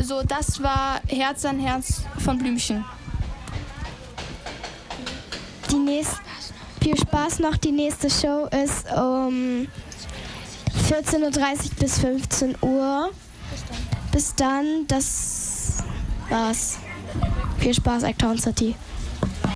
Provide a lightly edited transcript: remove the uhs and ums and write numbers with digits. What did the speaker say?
Also das war Herz an Herz von Blümchen. Viel Spaß noch. Die nächste Show ist um 14:30 Uhr bis 15 Uhr. Bis dann. Das war's. Viel Spaß, Actown City.